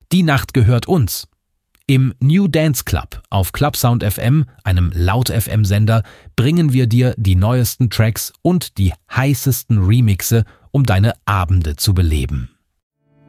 Die Nacht gehört uns. Im New Dance Club auf Clubsound FM, einem Laut-FM-Sender, bringen wir dir die neuesten Tracks und die heißesten Remixe, um deine Abende zu beleben.